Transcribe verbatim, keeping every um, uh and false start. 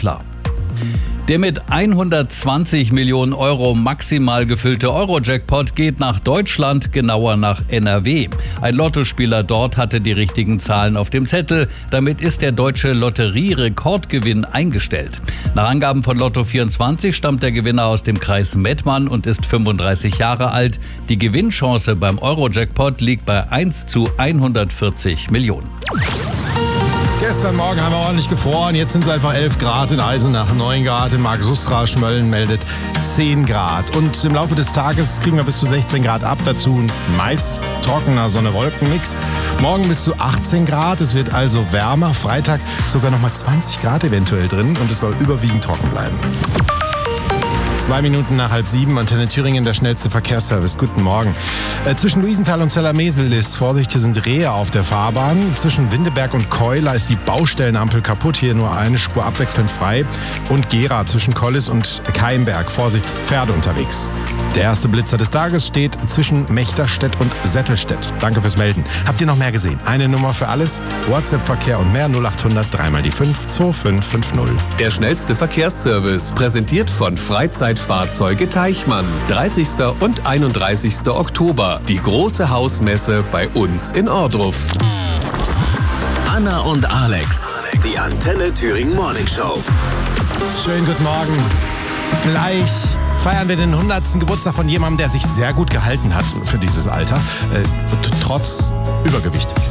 klar. Der mit hundertzwanzig Millionen Euro maximal gefüllte Euro-Jackpot geht nach Deutschland, genauer nach N R W. Ein Lottospieler dort hatte die richtigen Zahlen auf dem Zettel. Damit ist der deutsche Lotterie-Rekordgewinn eingestellt. Nach Angaben von Lotto vierundzwanzig stammt der Gewinner aus dem Kreis Mettmann und ist fünfunddreißig Jahre alt. Die Gewinnchance beim Euro-Jackpot liegt bei eins zu hundertvierzig Millionen. Gestern Morgen haben wir ordentlich gefroren, jetzt sind es einfach elf Grad in Eisenach, neun Grad in Mark-Sustra, Schmölln meldet zehn Grad. Und im Laufe des Tages kriegen wir bis zu sechzehn Grad ab, dazu meist trockener Sonne-Wolken-Mix. Morgen bis zu achtzehn Grad, es wird also wärmer, Freitag sogar nochmal zwanzig Grad eventuell drin und es soll überwiegend trocken bleiben. Zwei Minuten nach halb sieben, Antenne Thüringen, der schnellste Verkehrsservice. Guten Morgen. Äh, zwischen Luisenthal und Zellermesel ist Vorsicht, hier sind Rehe auf der Fahrbahn. Zwischen Windeberg und Keuler ist die Baustellenampel kaputt, hier nur eine Spur abwechselnd frei. Und Gera zwischen Kollis und Keimberg, Vorsicht, Pferde unterwegs. Der erste Blitzer des Tages steht zwischen Mechterstedt und Settelstedt. Danke fürs Melden. Habt ihr noch mehr gesehen? Eine Nummer für alles? WhatsApp-Verkehr und mehr null achthundert drei mal die fünf zwei fünf fünf null. Der schnellste Verkehrsservice, präsentiert von Freizeitfahrzeuge Teichmann. dreißigsten und einunddreißigsten Oktober. Die große Hausmesse bei uns in Ohrdruf. Anna und Alex, die Antenne Thüringen Morning Show. Schönen guten Morgen. Gleich feiern wir den hundertsten Geburtstag von jemandem, der sich sehr gut gehalten hat für dieses Alter, äh, trotz Übergewicht.